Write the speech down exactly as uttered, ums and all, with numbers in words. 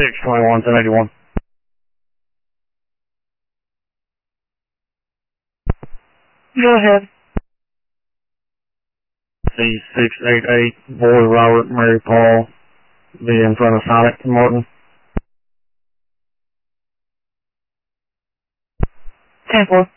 six twenty-one, ten eighty-one. Go ahead. C six eight eight, Boy Robert, Mary Paul, be in front of Sonic, Martin. ten four.